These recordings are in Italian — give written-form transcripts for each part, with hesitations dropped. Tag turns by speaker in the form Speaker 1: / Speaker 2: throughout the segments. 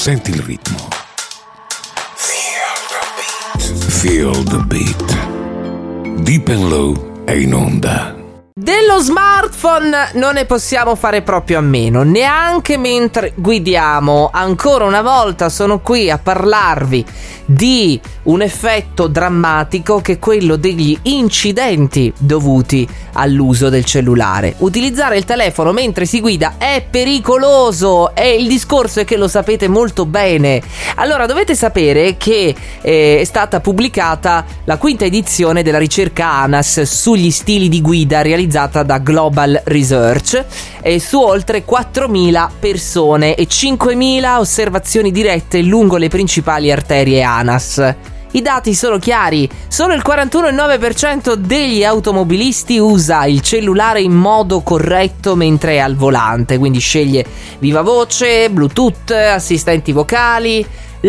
Speaker 1: Senti il ritmo. Feel the beat. Deep and Low è in onda.
Speaker 2: Dello smartphone non ne possiamo fare proprio a meno, neanche mentre guidiamo. Ancora una volta sono qui a parlarvi di un effetto drammatico che è quello degli incidenti dovuti all'uso del cellulare. Utilizzare il telefono mentre si guida è pericoloso e il discorso è che lo sapete molto bene. Allora dovete sapere che è stata pubblicata la quinta edizione della ricerca ANAS sugli stili di guida realizzata da Global Research su oltre 4.000 persone e 5.000 osservazioni dirette lungo le principali arterie ANAS. I dati sono chiari, solo il 41,9% degli automobilisti usa il cellulare in modo corretto mentre è al volante, quindi sceglie viva voce, Bluetooth, assistenti vocali.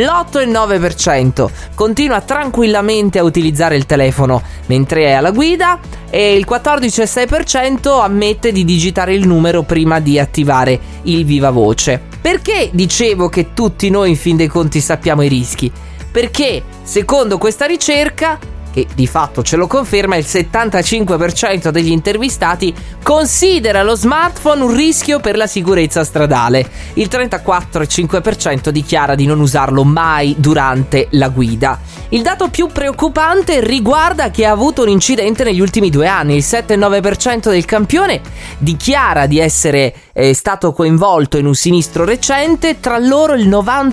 Speaker 2: L'8,9% continua tranquillamente a utilizzare il telefono mentre è alla guida e il 14,6% ammette di digitare il numero prima di attivare il viva voce. Perché dicevo che tutti noi in fin dei conti sappiamo i rischi? Perché secondo questa ricerca, che di fatto ce lo conferma, il 75% degli intervistati considera lo smartphone un rischio per la sicurezza stradale. Il 34,5% dichiara di non usarlo mai durante la guida. Il dato più preoccupante riguarda chi ha avuto un incidente negli ultimi 2 anni. Il 7,9% del campione dichiara di essere stato coinvolto in un sinistro recente. Tra loro il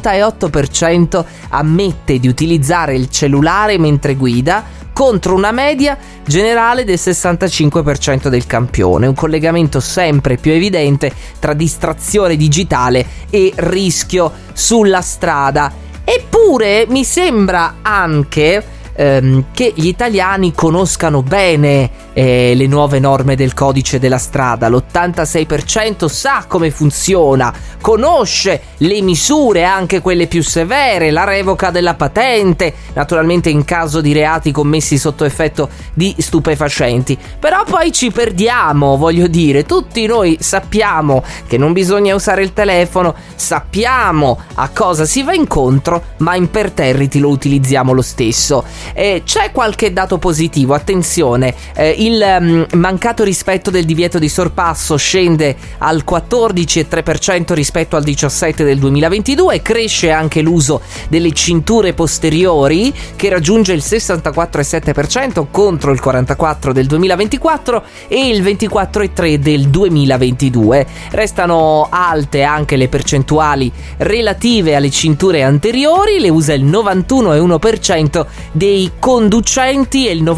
Speaker 2: 98% ammette di utilizzare il cellulare mentre guida, contro una media generale del 65% del campione. Un collegamento sempre più evidente tra distrazione digitale e rischio sulla strada. Eppure mi sembra anche che gli italiani conoscano bene le nuove norme del codice della strada. L'86% sa come funziona, conosce le misure, anche quelle più severe, la revoca della patente, naturalmente in caso di reati commessi sotto effetto di stupefacenti. Però poi ci perdiamo, voglio dire, tutti noi sappiamo che non bisogna usare il telefono, sappiamo a cosa si va incontro, ma imperterriti lo utilizziamo lo stesso. C'è qualche dato positivo, attenzione, il mancato rispetto del divieto di sorpasso scende al 14,3% rispetto al 17% del 2022, cresce anche l'uso delle cinture posteriori che raggiunge il 64,7% contro il 44% del 2024 e il 24,3% del 2022. Restano alte anche le percentuali relative alle cinture anteriori, le usa il 91,1% dei conducenti e il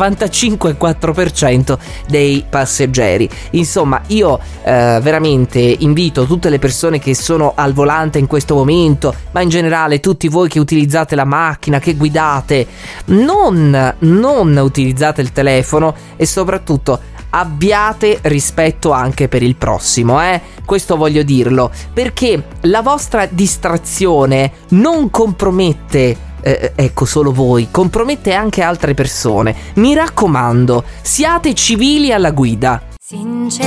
Speaker 2: 95,4% dei passeggeri. Insomma, io veramente invito tutte le persone che sono al volante in questo momento, ma in generale tutti voi che utilizzate la macchina, che guidate, non utilizzate il telefono e soprattutto abbiate rispetto anche per il prossimo, questo voglio dirlo, perché la vostra distrazione non compromette solo voi, compromette anche altre persone. Mi raccomando, siate civili alla guida.
Speaker 3: Sincero.